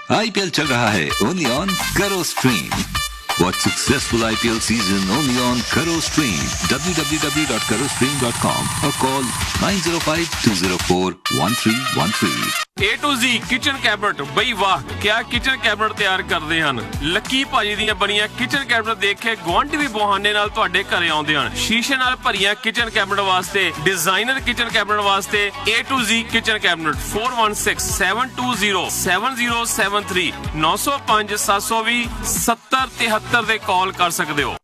IPL चल रहा है only on Karo Stream. Watch successful IPL season only on Karo Stream. www.karostream.com or call 905-204-1313. A to Z kitchen cabinet बई वाह क्या kitchen cabinet ਤਿਆਰ ਕਰਦੇ ਹਨ ਲੱਕੀ ਭਾਜੀ ਦੀਆਂ ਬਣੀਆਂ ਕਿਚਨ ਕੈਬਨਟ ਦੇਖ ਕੇ ਗੁਆਂਢੀ ਵੀ ਬਹਾਨੇ ਨਾਲ ਤੁਹਾਡੇ ਘਰੇ ਆਉਂਦੇ ਹਨ ਸ਼ੀਸ਼ੇ ਨਾਲ ਭਰੀਆਂ ਕਿਚਨ ਕੈਬਨਟ ਵਾਸਤੇ ਡਿਜ਼ਾਈਨਰ ਕਿਚਨ ਕੈਬਨਟ ਵਾਸਤੇ A to Z kitchen cabinet 4167207073 905 720 7073 ਤੇ ਕਾਲ ਕਰ ਸਕਦੇ ਹੋ